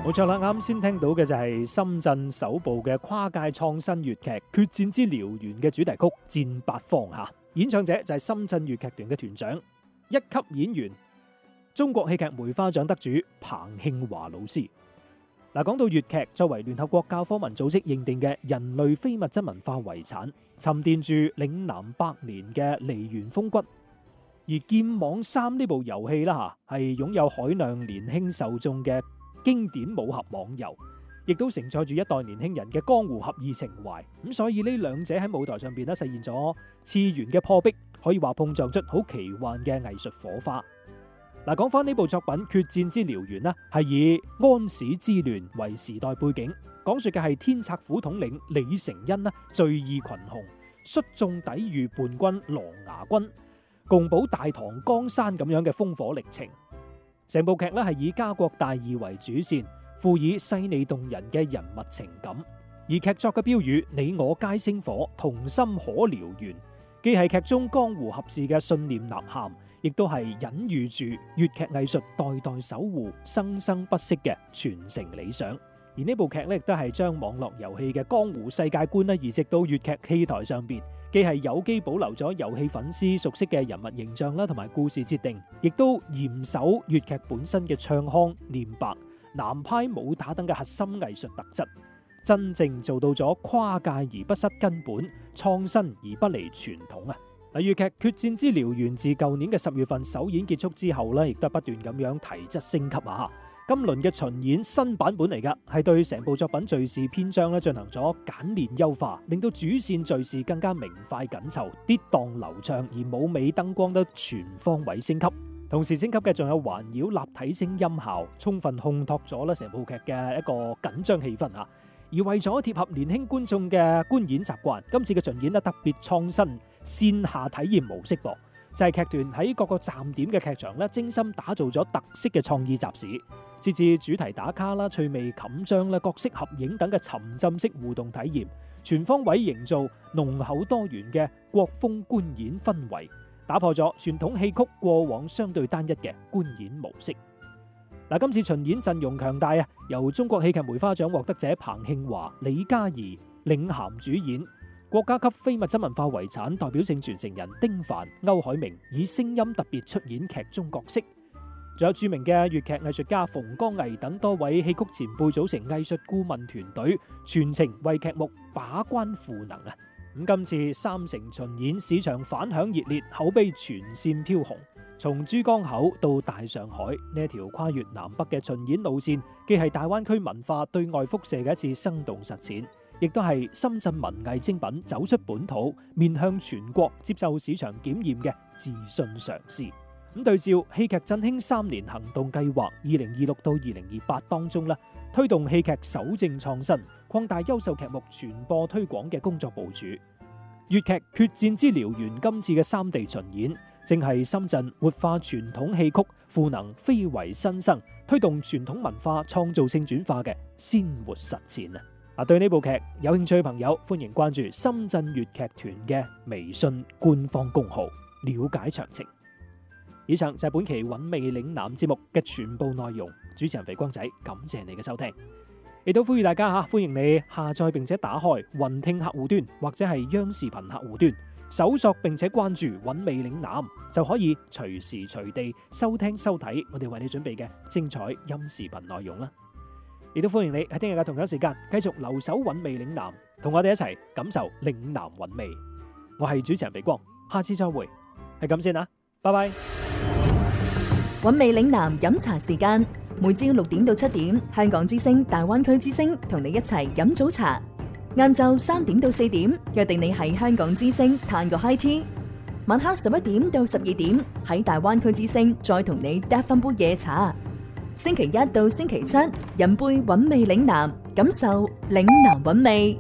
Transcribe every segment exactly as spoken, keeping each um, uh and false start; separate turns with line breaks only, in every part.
冇錯啦，啱先聽到嘅就係深圳首部嘅跨界創新粵劇《決戰之燎原》嘅主題曲《戰八方》吓，演唱者就係深圳粵劇團嘅團長、一級演員、中國戲劇梅花獎得主彭慶華老師。嗱，講到粵劇作為聯合國教科文組織認定嘅人類非物質文化遺產，沉澱住嶺南百年嘅梨園風骨。而劍網三呢部遊戲啦吓，係擁有海量年輕受眾嘅經典武俠網遊，亦都承載住一代年輕人嘅江湖俠義情懷。咁所以呢兩者喺舞台上邊咧實現咗次元嘅破壁，可以話碰撞出好奇幻嘅藝術火花。嗱，講翻呢部作品《決戰之燎原》呢，係以安史之亂為時代背景，講述嘅係天策府統領李成恩呢聚義群雄，率眾抵禦叛軍琅琊軍，共保大唐江山咁樣嘅烽火歷程。成部劇咧係以家國大義為主線，賦以細膩動人嘅人物情感。而劇作嘅標語你我皆星火，同心可燎原，既係劇中江湖俠士嘅信念吶喊，亦都係隱喻住粵劇藝術代代守護、生生不息嘅傳承理想。而呢部劇咧亦都係將網絡遊戲嘅江湖世界觀咧移植到粵劇戲台上邊。既係有機保留咗遊戲粉絲熟悉嘅人物形象啦，同埋故事設定，亦都嚴守粵劇本身嘅唱腔、念白、南派武打等嘅核心藝術特質，真正做到咗跨界而不失根本，創新而不離傳統啊！嗱，粵劇《決戰之燎原》自舊年嘅十月份首演結束之後咧，亦都不斷咁樣提質升級啊！今輪嘅巡演新版本嚟噶，係對成部作品敘事篇章咧進行咗簡練優化，令到主線敘事更加明快緊湊、跌宕流暢，而舞美燈光都全方位升級。同時升級嘅仲有環繞立體聲音效，充分烘托咗咧成部劇嘅一個緊張氣氛啊！而為咗貼合年輕觀眾嘅觀演習慣，今次嘅巡演咧特別創新線下體驗模式噃。就係劇團喺各個站點嘅劇場咧，精心打造咗特色嘅創意集市，設置主題打卡啦、趣味冚章啦、角色合影等嘅沉浸式互動體驗，全方位營造濃厚多元嘅國風觀演氛圍，打破咗傳統戲曲過往相對單一嘅觀演模式。嗱，今次巡演陣容強大啊，由中國戲劇梅花獎獲得者彭慶華、李嘉怡領銜主演。國家級非物質文化遺產代表性傳承人丁凡、歐海明以聲音特別出演劇中角色，仲有著名嘅粵劇藝術家馮光毅等多位戲曲前輩組成藝術顧問團隊，全程為劇目把關賦能啊！咁今次三城巡演市場反響熱烈，口碑全線飄紅。從珠江口到大上海呢一條跨越南北嘅巡演路線，既係大灣區文化對外輻射嘅一次生動實踐，亦都係深圳文藝精品走出本土，面向全國接受市場檢驗嘅自信嘗試。咁對照戲劇振興三年行動計劃二零二六到二零二八當中咧，推動戲劇守正創新，擴大優秀劇目傳播推廣嘅工作部署。粵劇《決戰之燎原》今次嘅三地巡演，正係深圳活化傳統戲曲、賦能非遺新生，推動傳統文化創造性轉化嘅鮮活實踐啊！啊，對呢部劇有興趣嘅朋友，歡迎關注深圳粵劇團嘅微信官方公號，了解詳情。以上就係本期韻味嶺南節目嘅全部內容。主持人肥光仔，感謝你嘅收聽，亦都呼籲大家吓，歡迎你下載並且打開雲聽客戶端或者係央視頻客戶端，搜索並且關注韻味嶺南，就可以隨時隨地收聽收睇我哋為你準備嘅精彩音視頻內容啦。亦都歡迎你喺聽日嘅同樣時間繼續留守韻味嶺南，同我哋一齊感受嶺南韻味。我係主持人肥光，下次再會，係咁先啦，拜拜。
韻味嶺南飲茶時間，每朝六點到七點，香港之聲、大灣區之聲同你一齊飲早茶。晏晝三點到四點，約定你喺香港之聲嘆個 high tea。晚黑十一點到十二點，喺大灣區之聲再同你嗒翻杯夜茶。星期一到星期七，飲杯韻味嶺南，感受嶺南韻味。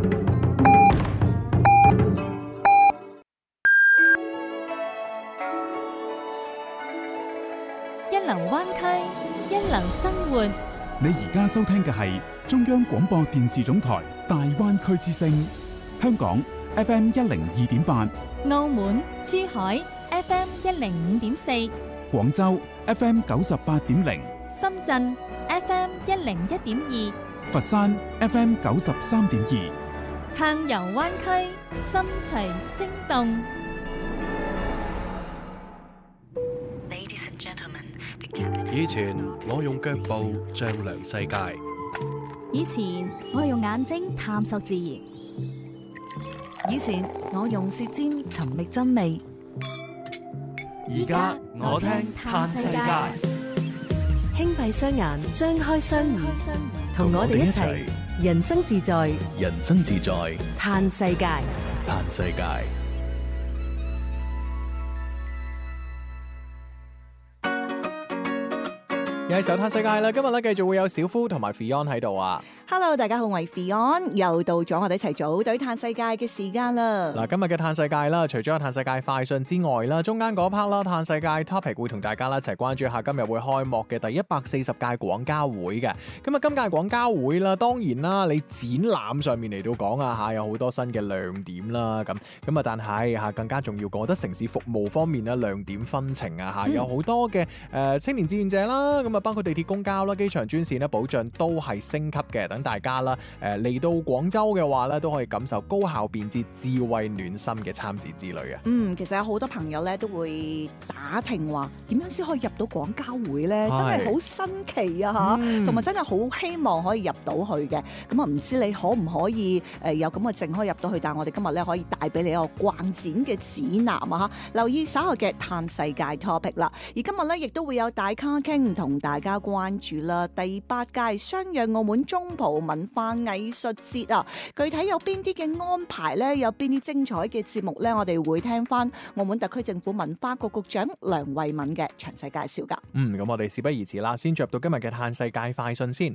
一流灣區，一流生活。
你而家收聽嘅係中央廣播電視總台大灣區之聲，香港 F M 一零二點八，
澳門、珠海 F M 一零五點四，
廣州 F M 九十八點零。
深圳 F M 一零一點二，
佛山 F M 九十三點二，
撐遊灣區，心隨聲動。
以前我用腳步丈量世界，
以前我用眼睛探索自然，
以前我用舌尖尋覓真味，
而家我聽嘆世界。
輕閉雙眼，張開雙耳，同我哋一齊人生自在，
人生自在，
嘆世界。
嘆世界。
又係時候嘆世界啦！今日咧繼續會有小夫同埋 Fion 喺度啊！
Hello， 大家好，我係 Fion，又到咗我哋一齊組隊嘆世界嘅時間啦！
嗱，今日嘅嘆世界啦，除咗有嘆世界快訊之外啦，中間嗰 part 啦，嘆世界 topic 會同大家一齊關注下今日會開幕嘅第一百四十屆廣交會嘅。咁啊，今屆廣交會啦，當然啦，你展覽上面嚟到講啊嚇，有好多新嘅亮點啦，咁咁啊，但係嚇更加重要，我覺得城市服務方面咧亮點紛呈啊嚇，嗯、有好多嘅誒、呃、青年志願者啦，咁啊包括地鐵公交啦、機場專線咧保障都係升級嘅，等大家啦誒嚟到廣州嘅話咧，都可以感受高效便捷、智慧暖心嘅參展之旅啊！
嗯，其實有好多朋友咧都會打聽話點樣先可以入到廣交會咧，真係好新奇啊嚇，同埋、嗯、真係好希望可以入到去嘅。咁啊，唔知你可唔可以誒有咁嘅證可以入到去？但係我哋今日咧可以帶俾你一個逛展嘅指南啊嚇！留意稍後嘅嘆世界 topic 啦。而今日咧亦都會有大咖傾同大家關注啦，第八屆相約澳門中葡文化藝術節啊，具體有邊啲嘅安排呢？有邊啲精彩嘅節目呢？我哋會聽翻澳門特區政府文化局局長梁慧敏嘅詳細介紹噶。
嗯，咁我哋事不宜遲啦，先進入到今日嘅嘆世界快訊先。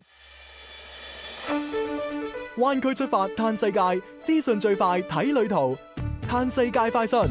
灣區出發嘆世界，資訊最快睇旅途，嘆世界快訊。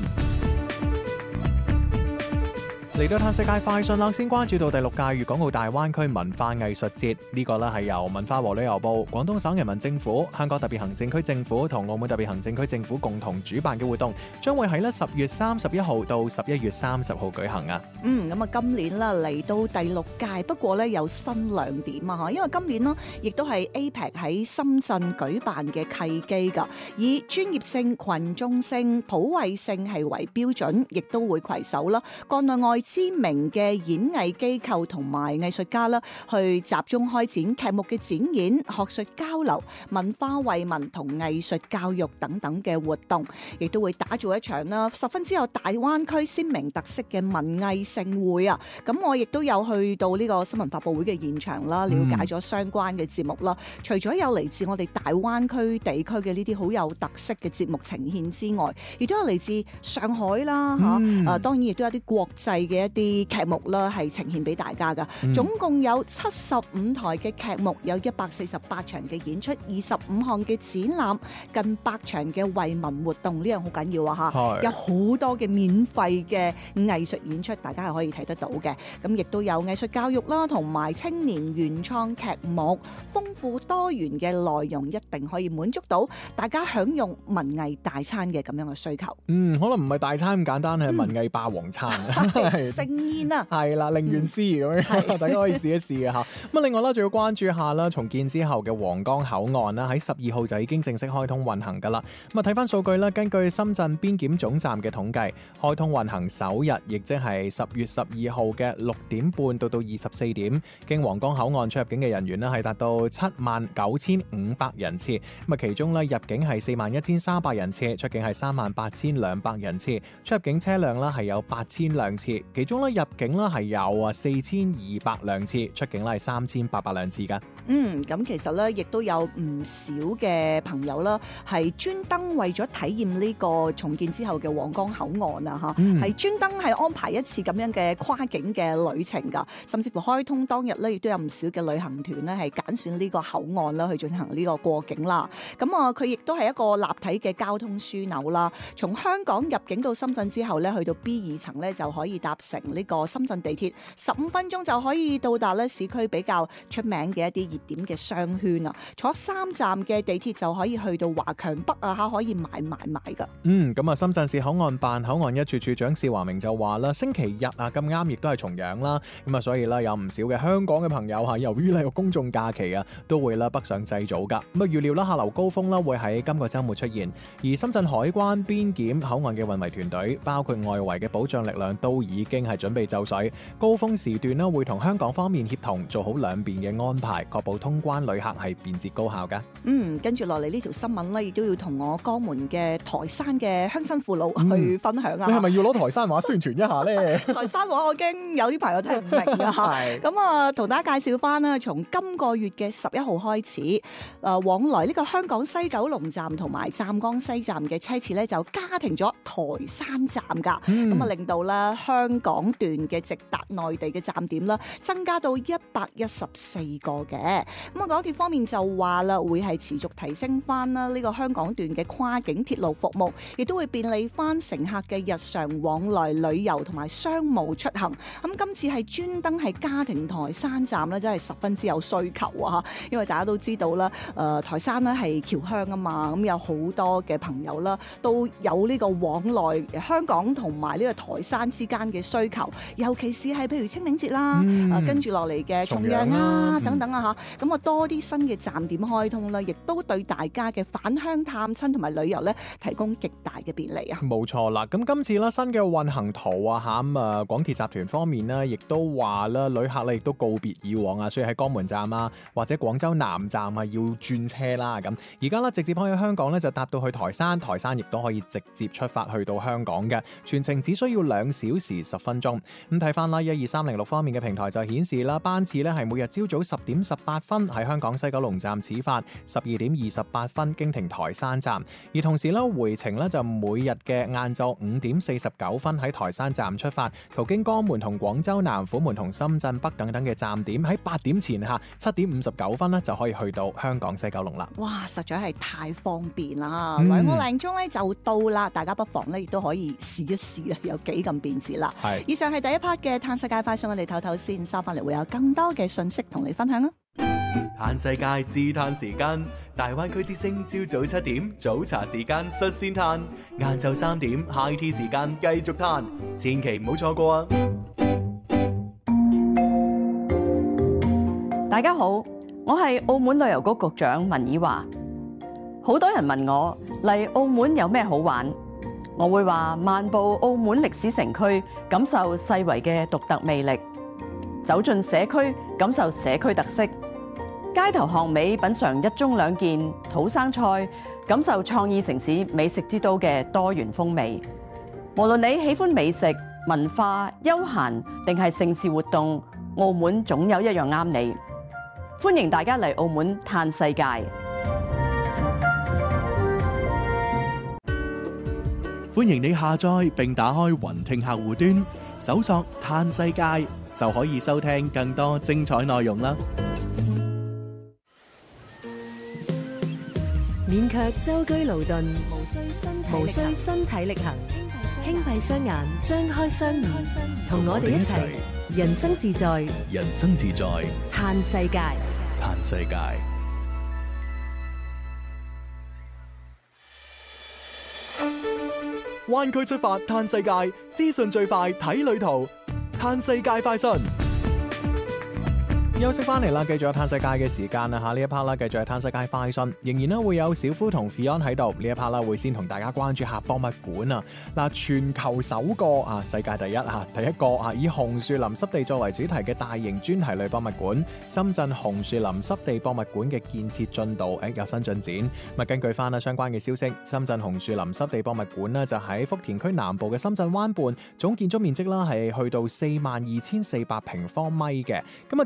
嚟到嘆世界快訊啦，先關注到第六屆粵港澳大灣區文化藝術節，呢個咧係由文化和旅遊部、廣東省人民政府、香港特別行政區政府同澳門特別行政區政府共同主辦嘅活動，將會喺咧十月三十一號到十一月三十號舉行啊。嗯，咁啊今年啦嚟到第六屆，不過咧有新亮點啊嚇，因為今年咯亦都係 A P E C 喺深圳舉辦嘅契機㗎，以專業性、群眾性、普惠性係為標準，亦都會攜手啦國內外知名嘅演藝機構同埋藝術家啦，去集中開展劇目嘅展演、學術交流、文化惠民同藝術教育等等嘅活動，亦都會打造一場啦十分之有大灣區鮮明特色嘅文藝盛會啊！咁我亦都有去到呢個新聞發佈會嘅現場啦，了解咗相關嘅節目啦。嗯、除咗有嚟自我哋大灣區地區嘅呢啲好有特色嘅節目呈現之外，亦都有嚟自上海啦嚇，嗯、啊當然亦都有啲國際嘅一啲劇目啦，係呈現俾大家噶。嗯、總共有七十五台嘅劇目，有一百四十八場嘅演出，二十五項嘅展覽，近百場嘅惠民活動，呢樣好緊要啊嚇！是有好多嘅免費嘅藝術演出，大家係可以睇得到嘅。咁亦都有藝術教育啦，同埋青年原創劇目，豐富多元嘅內容，一定可以滿足到大家享用文藝大餐嘅咁樣嘅需求。嗯，可能唔係大餐咁簡單，係文藝霸王餐。盛宴啊，係啦，令願思咁樣，大家可以試一試嘅嚇。咁啊，另外啦，仲要關注下啦，重建之後嘅皇崗口岸啦，喺十二號就已經正式開通運行噶啦。咁啊，睇翻數據啦，根據深圳邊檢總站嘅統計，開通運行首日，亦即係十月十二號嘅六點半到到二十四點，經皇崗口岸出入境嘅人員呢係達到七萬九千五百人次。咁啊，其中咧入境係四萬一千三百人次，出境係三萬八千兩百人次，出入境車輛啦係有八千輛次，其中咧入境啦係有啊四千二百輛次，出境咧係三千八百輛次噶。嗯，咁其實咧亦都有唔少嘅朋友啦，係專登為咗體驗呢個重建之後嘅皇崗口岸啊，嚇、嗯，係專登係安排一次咁樣嘅跨境嘅旅程噶，甚至乎開通當日咧，亦都有唔少嘅旅行團咧係揀選呢個口岸啦去進行呢個過境啦。咁啊，佢亦都係一個立體嘅交通樞紐啦。從香港入境到深圳之後咧，去到 B 二層咧就可以搭
乘呢個深圳地鐵，十五分鐘就可以到達咧市區比較出名嘅一啲熱點嘅商圈啊！坐三站嘅地鐵就可以去到華強北啊，嚇可以買買買㗎。
嗯，咁啊，深圳市口岸辦口岸一處處長邵華明就話啦，星期日啊咁啱亦都係重陽啦，咁啊所以咧有唔少嘅香港嘅朋友嚇，由於咧有公眾假期啊，都會啦北上祭祖㗎。咁啊預料啦客流高峰啦會喺今個週末出現，而深圳海關邊檢口岸嘅運維團隊，包括外圍嘅保障力量都已經係準備就緒，高峰時段啦會同香港方面協同做好兩邊嘅安排，確保通關旅客係便捷高效㗎。
嗯，跟住落嚟呢條新聞咧，亦都要同我江門嘅台山嘅鄉親父老去分享啊！
你係咪要攞台山話宣傳一下咧？
台山話我驚有啲朋友聽唔明啊！咁啊，同大家介紹翻啦，從今個月嘅十一號開始，誒、呃、往來呢個香港西九龍站同埋湛江西站嘅車次咧就加停咗台山站㗎，咁、嗯、啊令到咧香港段嘅直達內地嘅站點啦增加到一百一十四個嘅。咁啊港鐵方面就話啦，會係持續提升翻啦呢個香港段嘅跨境鐵路服務，亦都會便利翻乘客嘅日常往來旅遊同埋商務出行。咁今次係專登係加停台山站咧，真係十分之有需求啊！因為大家都知道啦，誒、呃、台山咧係僑鄉啊嘛，咁有好多嘅朋友啦，都有呢個往來香港同埋呢個台山之間嘅需求，尤其是係譬如清明節啦，嗯、啊跟住落嚟嘅重陽啊等等啊嚇，咁啊多啲新嘅站點開通啦，亦都對大家嘅返鄉探親同埋旅遊咧提供極大嘅便利啊！
冇錯啦，咁今次啦新嘅運行圖啊嚇，咁啊廣鐵集團方面呢，亦都話啦旅客咧亦都告別以往啊，所以喺江門站啊或者廣州南站啊要轉車啦咁，而家咧直接可以香港咧就搭到去台山，台山亦都可以直接出發去到香港嘅，全程只需要兩小時十分鐘。咁睇翻啦，一二三零六方面嘅平台就顯示啦，班次咧係每日朝早十點十八分喺香港西九龍站始發，十二點二十八分經停台山站，而同時咧回程咧就每日嘅晏晝五點四十九分喺台山站出發，途經江門同廣州南、虎門同深圳北等等嘅站點，喺八點前下七點五十九分咧就可以去到香港西九龍啦。
哇，實在係太方便啦！兩個零鐘咧就到啦，大家不妨咧亦都可以試一試啊，有幾咁便捷啦。係，以上係第一 part 嘅嘆世界快訊，我哋唞唞先，收翻嚟會有更多嘅信息同你分享啊！
嘆世界自嘆時間，大灣區之聲朝早七點早茶時間率先嘆，晏晝三點 high tea 時間繼續嘆，千祈唔好錯過啊！
大家好，我係澳門旅遊局局長文以華。好多人問我嚟澳門有咩好玩，我會話漫步澳門歷史城區，感受世遺嘅獨特魅力；走進社區，感受社區特色；街頭巷尾品嚐一盅兩件土生菜，感受創意城市美食之都嘅多元風味。無論你喜歡美食、文化、休閒定係盛事活動，澳門總有一樣啱你。歡迎大家嚟澳門嘆世界。
歡迎你下載並打開雲聽客戶端，搜索嘆世界就可以收聽更多精彩內容啦。
勉強舟車勞頓，無需身無需身體力行，輕閉雙眼，張開雙耳，同我哋一齊人生自在，
人生自在，
嘆世界，
嘆世界。
灣區出發嘆世界，資訊最快睇旅途，嘆世界快訊。
休息翻嚟啦，繼續有嘆世界嘅時間啦嚇，呢一 part 啦，繼續係嘆世界快訊，仍然咧會有小夫同 Fion 喺度，呢一 part 啦會先同大家關注下博物館啊！嗱，全球首個啊，世界第一嚇，第一個啊以紅樹林濕地作為主題嘅大型專題類博物館——深圳紅樹林濕地博物館嘅建設進度誒有新進展。咁啊，根據翻啦相關嘅消息，深圳紅樹林濕地博物館呢就喺福田區南部嘅深圳灣畔，總建築面積啦係去到四萬二千四百平方米嘅。咁啊造型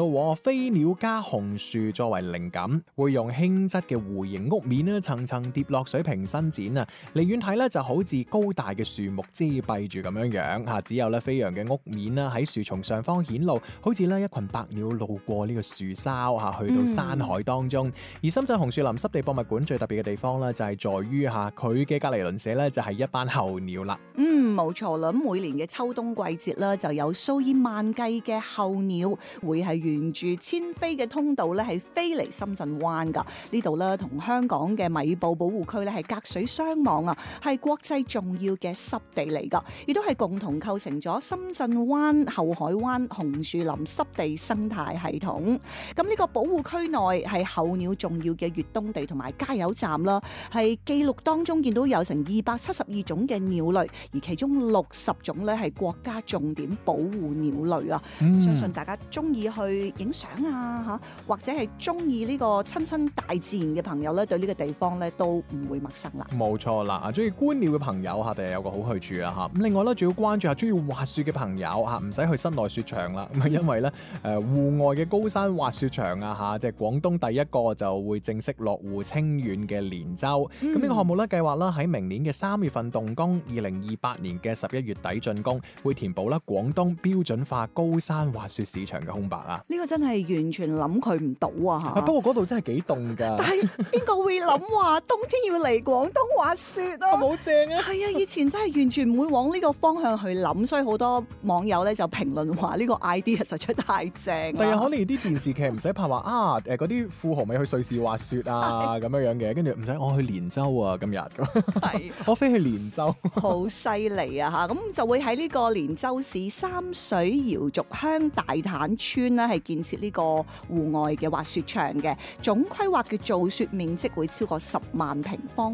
咯，飛鳥加紅樹作為靈感，會用輕質嘅弧形屋面咧，層層疊落水平伸展啊。離遠睇咧就好似高大嘅樹木遮蔽住咁樣樣吓，只有咧飛揚嘅屋面啦喺樹叢上方顯露，好似咧一群白鳥路過呢個樹梢吓，去到山海當中。嗯、而深圳紅樹林濕地博物館最特別嘅地方咧，就係在於吓佢嘅隔籬鄰舍咧就係一班候鳥啦。
嗯，冇錯啦。咁每年嘅秋冬季節啦，就有數以萬計嘅候鳥會係沿住遷飛嘅通道咧，係飛嚟深圳灣噶。呢度咧同香港嘅米埔保護區咧係隔水相望啊，係國際重要嘅濕地嚟噶，亦都係共同構成咗深圳灣、後海灣紅樹林濕地生態系統。咁呢個保護區內係候鳥重要嘅越冬地同埋加油站啦，係記錄當中見到有成二百七十二種嘅鳥類，而其中六十種咧係國家重點保護鳥類啊。嗯、相信大家中意去影相啊吓，或者係中意呢個親親大自然嘅朋友咧，對呢個地方咧都唔會陌生啦。
冇錯啦，啊中意觀鳥嘅朋友吓，第日有個好去處啦吓。咁另外咧，仲要關注下中意滑雪嘅朋友吓，唔使去室內雪場啦。咁因為咧誒戶外嘅高山滑雪場啊吓，即係廣東第一個就會正式落戶清遠嘅連州。咁呢、嗯、個項目咧計劃啦喺明年嘅三月份動工，二零二八年嘅十一月底竣工，會填補啦廣東標準化高山滑雪市場嘅空白啊！
呢個真係完全諗佢唔到啊！
不過嗰度真係幾凍㗎。
但係邊個會諗話冬天要嚟廣東滑雪啊？
好正啊！
係啊，以前真係完全唔會往呢個方向去諗，所以好多網友咧就評論話呢個 idea 實在太正。
第日可能啲電視劇唔使拍話啊誒嗰啲富豪咪去瑞士滑雪啊咁樣樣嘅，跟住唔使我去連州啊今日咁，我飛去連州，
好犀利啊嚇！咁就會喺呢個連州市三水瑤族鄉大坦村呢係建設呢個戶外嘅滑雪場嘅，總規劃嘅造雪面積會超過十萬平方